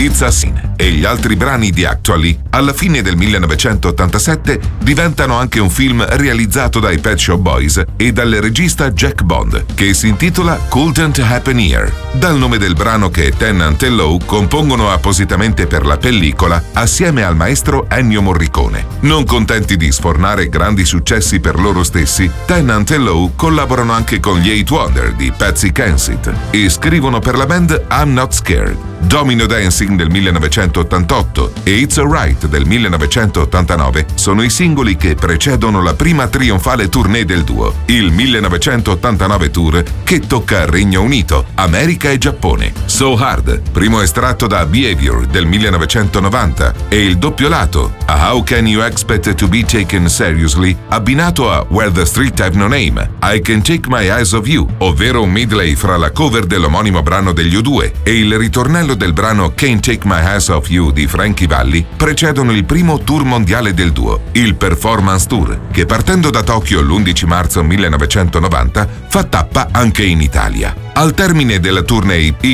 It's a Sin e gli altri brani di Actually, alla fine del 1987 diventano anche un film realizzato dai Pet Shop Boys e dal regista Jack Bond, che si intitola Couldn't Happen Here, dal nome del brano che Tennant e Lowe compongono appositamente per la pellicola assieme al maestro Ennio Morricone. Non contenti di sfornare grandi successi per loro stessi, Tennant e Lowe collaborano anche con gli Eight Wonder di Patsy Kensit e scrivono per la band I'm Not Scared. Domino Dancing del 1988 e It's Alright del 1989 sono i singoli che precedono la prima trionfale tournée del duo, il 1989 tour che tocca il Regno Unito, America e Giappone. So Hard, primo estratto da Behavior del 1990, e il doppio lato, a How Can You Expect to Be Taken Seriously, abbinato a Where the Street Have No Name, I Can Take My Eyes Off You, ovvero un medley fra la cover dell'omonimo brano degli U2 e il ritornello del brano Can't Take My Eyes Off You di Frankie Valli, precedono il primo tour mondiale del duo, il Performance Tour, che partendo da Tokyo l'11 marzo 1990 fa tappa anche in Italia. Al termine della tournée,